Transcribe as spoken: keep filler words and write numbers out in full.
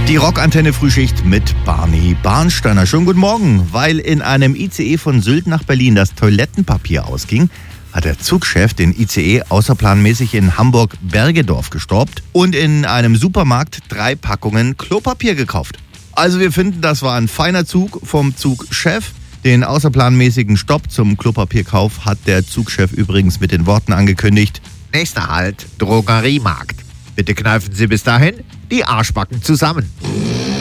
Die Rockantenne-Frühschicht mit Barney Barnsteiner. Schönen guten Morgen. Weil in einem I C E von Sylt nach Berlin das Toilettenpapier ausging, hat der Zugchef den I C E außerplanmäßig in Hamburg-Bergedorf gestoppt und in einem Supermarkt drei Packungen Klopapier gekauft. Also wir finden, das war ein feiner Zug vom Zugchef. Den außerplanmäßigen Stopp zum Klopapierkauf hat der Zugchef übrigens mit den Worten angekündigt: Nächster Halt, Drogeriemarkt. Bitte kneifen Sie bis dahin die Arschbacken zusammen.